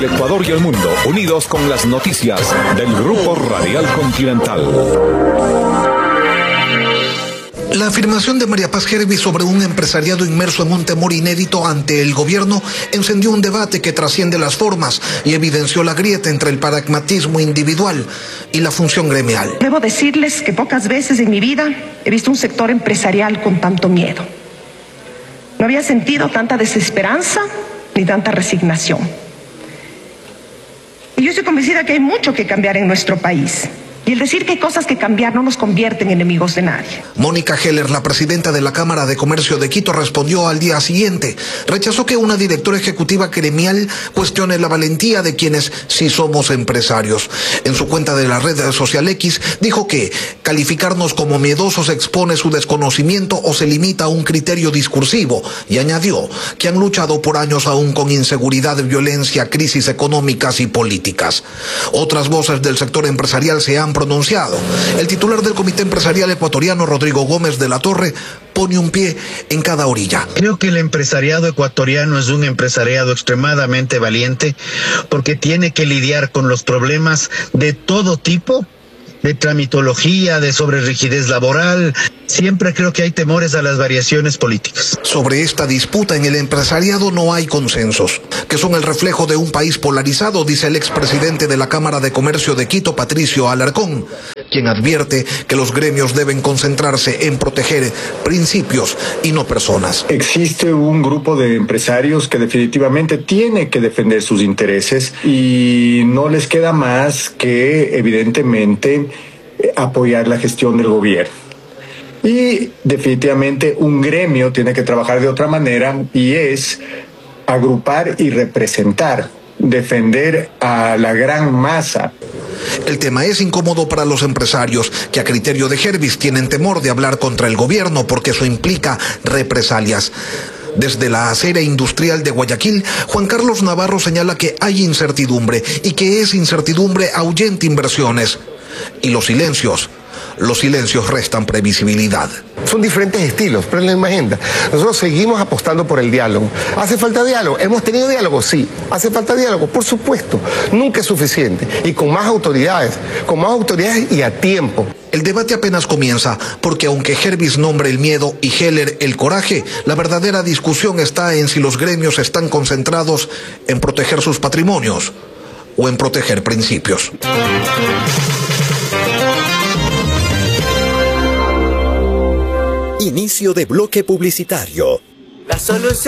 El Ecuador y el mundo, unidos con las noticias del Grupo Radial Continental. La afirmación de María Paz Hervis sobre un empresariado inmerso en un temor inédito ante el gobierno encendió un debate que trasciende las formas y evidenció la grieta entre el pragmatismo individual y la función gremial. Debo decirles que pocas veces en mi vida he visto un sector empresarial con tanto miedo. No había sentido tanta desesperanza ni tanta resignación. Y yo estoy convencida que hay mucho que cambiar en nuestro país. Y el decir que hay cosas que cambiar no nos convierte en enemigos de nadie. Mónica Heller, la presidenta de la Cámara de Comercio de Quito, respondió al día siguiente. Rechazó que una directora ejecutiva gremial cuestione la valentía de quienes sí somos empresarios. En su cuenta de la red social X, dijo que calificarnos como miedosos expone su desconocimiento o se limita a un criterio discursivo. Y añadió que han luchado por años aún con inseguridad, violencia, crisis económicas y políticas. Otras voces del sector empresarial se han pronunciado. El titular del Comité Empresarial Ecuatoriano, Rodrigo Gómez de la Torre, pone un pie en cada orilla. Creo que el empresariado ecuatoriano es un empresariado extremadamente valiente porque tiene que lidiar con los problemas de todo tipo, de tramitología, de sobrerrigidez laboral. Siempre creo que hay temores a las variaciones políticas. Sobre esta disputa en el empresariado no hay consensos, que son el reflejo de un país polarizado, dice el expresidente de la Cámara de Comercio de Quito, Patricio Alarcón, quien advierte que los gremios deben concentrarse en proteger principios y no personas. Existe un grupo de empresarios que definitivamente tiene que defender sus intereses y no les queda más que, evidentemente, apoyar la gestión del gobierno. Y definitivamente un gremio tiene que trabajar de otra manera y es agrupar y representar, defender a la gran masa. El tema es incómodo para los empresarios, que a criterio de Hervis tienen temor de hablar contra el gobierno porque eso implica represalias. Desde la acera industrial de Guayaquil, Juan Carlos Navarro señala que hay incertidumbre y que esa incertidumbre ahuyenta inversiones. Y los silencios restan previsibilidad. Son diferentes estilos, pero en la misma agenda. Nosotros seguimos apostando por el diálogo. ¿Hace falta diálogo? ¿Hemos tenido diálogo? Sí. ¿Hace falta diálogo? Por supuesto. Nunca es suficiente. Y con más autoridades y a tiempo. El debate apenas comienza, porque aunque Hervis nombre el miedo y Heller el coraje, la verdadera discusión está en si los gremios están concentrados en proteger sus patrimonios o en proteger principios. Inicio de bloque publicitario. La solución